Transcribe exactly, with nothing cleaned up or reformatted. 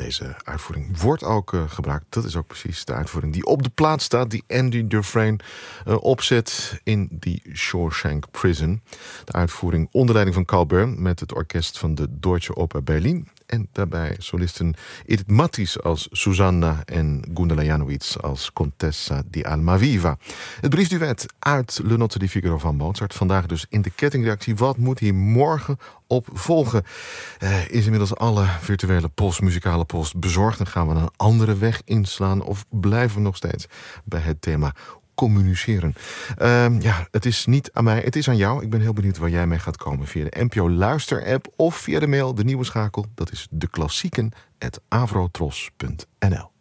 deze uitvoering wordt ook uh, gebruikt. Dat is ook precies de uitvoering die op de plaat staat, die Andy Dufresne uh, opzet in die Shawshank Prison. De uitvoering onder leiding van Carl Bern met het orkest van de Deutsche Oper Berlin. En daarbij solisten Edith Mattis als Susanna en Gundala Janowitz als Contessa di Almaviva. Het briefduet uit Le Nozze di Figaro van Mozart. Vandaag dus in de kettingreactie. Wat moet hier morgen op volgen? Uh, is inmiddels alle virtuele post, muzikale post bezorgd? Dan gaan we een andere weg inslaan of blijven we nog steeds bij het thema communiceren. Uh, ja, het is niet aan mij, het is aan jou. Ik ben heel benieuwd waar jij mee gaat komen via de N P O Luister-app of via de mail, de nieuwe schakel. Dat is deklassieken apenstaartje avrotros punt n l.